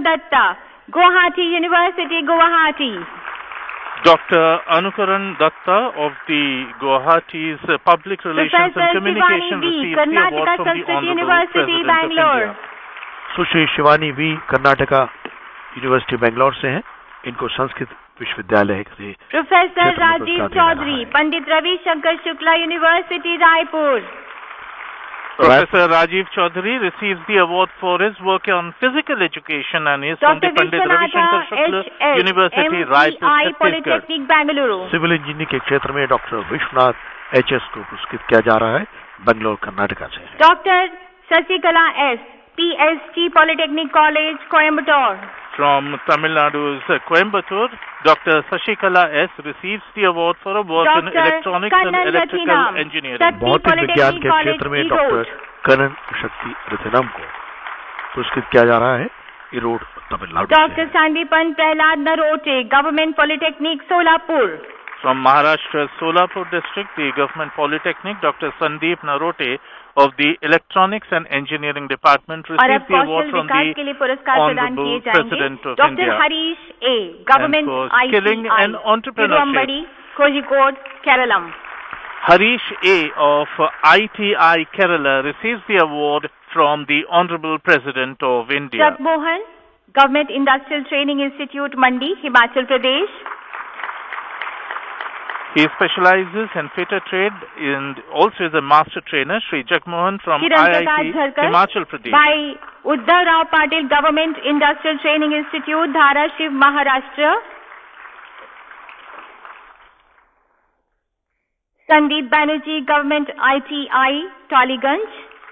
Datta, Guwahati University, Guwahati. Dr. Anukaran Datta of the Guwahati's Public Relations and Communication received the award from the Honorable President of India. Sushri Shivani we Karnataka university Bangalore से हैं. इनको संस्कृत विश्वविद्यालय से professor Rajiv Chaudhary, Pandit Ravi Shankar Shukla university Raipur. Professor Rajiv Chaudhary receives the award for his work on physical education and is from the Pandit Ravi Shankar Shukla University, Raipur, Polytechnic, Bangalore. Civil engineering के क्षेत्र में doctor Vishwanath HS को पुरस्कृत किया जा रहा है. बंगलोर कर्नाटका से. Doctor Sasikala S, PST Polytechnic College, Coimbatore. From Tamil Nadu's Coimbatore, Dr. Shashikala S. receives the award for a work in electronics and electrical engineering. भौतिक विज्ञान के क्षेत्र में डॉक्टर करण शक्ति रथिनम को पुरस्कृत किया जा रहा है. Erode, Tamil Nadu. Doctor Sandipan Prahlad Narote, government polytechnic, Solapur. From Maharashtra's Solapur district, the Government Polytechnic, Dr. Sandeep Narote of the Electronics and Engineering Department received the award from the Honorable President of India. Dr. Harish A, Government ITI, Skilling and Entrepreneurship. Kozhikode, Kerala. Harish A of ITI Kerala receives the award from the Honorable President of India. Jagmohan, Government Industrial Training Institute, Mandi, Himachal Pradesh. He specializes in fitter trade and also is a master trainer. Shri Jagmohan from IIT Himachal Pradesh. By Uddhav Rao Patil, Government Industrial Training Institute, Dharashiv, Maharashtra. Sandeep Banerjee, Government ITI, Taliganj.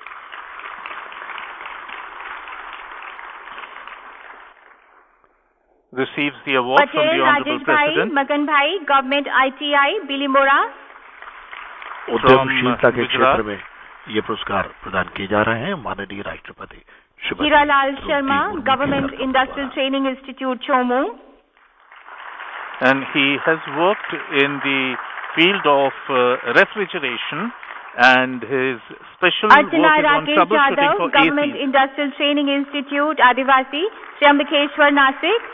Receives the award from the Honorable President. Magan Bhai, Government ITI, Bilimora. उद्यमशीलता के क्षेत्र में ये पुरस्कार प्रदान किए जा रहे हैं. माननीय राष्ट्रपति Hiralal Sharma, Government Industrial Training Institute, Chomu. And he has worked in the field of refrigeration, and his special work is on troubleshooting for Government AC. Industrial Training Institute, Adivasi, Triambakeshwar, Nasik.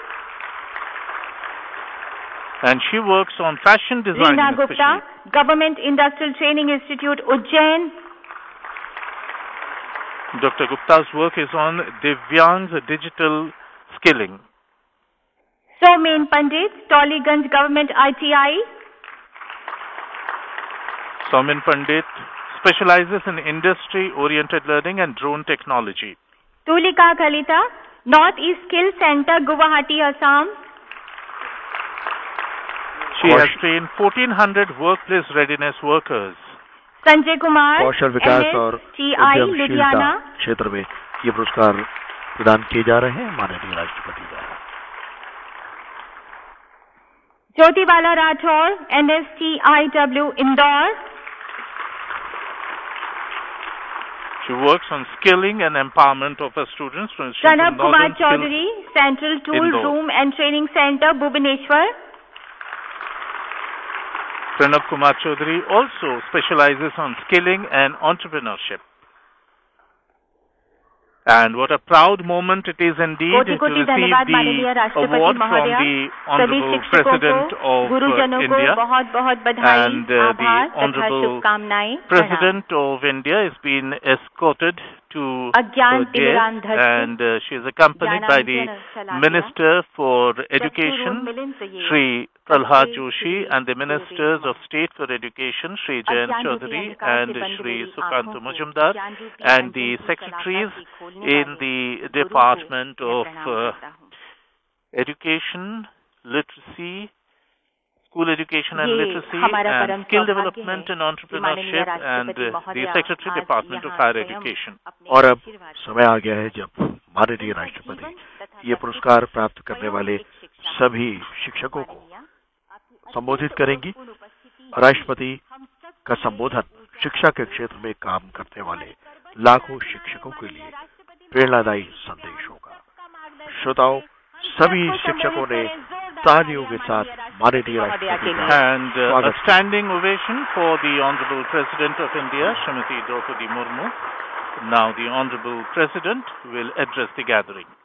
And she works on fashion design. Reena Gupta, Government Industrial Training Institute, Ujjain. Dr. Gupta's work is on Divyang's digital skilling. Somen Pandit, Toliganj Government ITI. Somen Pandit specializes in industry-oriented learning and drone technology. Tulika Kalita, North-East Skill Center, Guwahati, Assam. She has trained 1400 workplace readiness workers. Sanjay Kumar, कौशल विकास और उद्यमशीलता क्षेत्र में ये पुरस्कार प्रदान किए जा रहे हैं माननीय राष्ट्रपति द्वारा. ज्योतिबाला Rathore, NSTIW, Indore. She works on skilling and empowerment of her students. Pranab Kumar Chaudhary, Central Tool Room and Training Center, Bhubaneswar. Pranab Kumar Chaudhary also specializes on skilling and entrepreneurship. And what a proud moment it is indeed to receive the award from the Honorable President of India. And the Honorable President of India has been escorted to her guest, and she is accompanied by the Minister for Education, Shri Pralhad Joshi, and the Ministers of State for Education, Shri Jayant Chaudhary and Shri Sukant Majumdar, and the Secretaries in the Department of Education, Literacy, School Education and Literacy, and Skill Development and Entrepreneurship, and the Secretary Department of Higher Education. और अब समय आ गया है जब माननीय राष्ट्रपति ये पुरस्कार प्राप्त करने वाले सभी शिक्षकों को संबोधित करेंगी. राष्ट्रपति का संबोधन शिक्षा के क्षेत्र में काम करने वाले लाखों शिक्षकों के लिए प्रेरणादायी संदेश होगा. श्रोताओं, सभी शिक्षकों ने तालियों के साथ माननीय राष्ट्रपति and a standing ovation for the Honorable President of India, Srimati Draupadi Murmu. Now the Honorable President will address the gathering.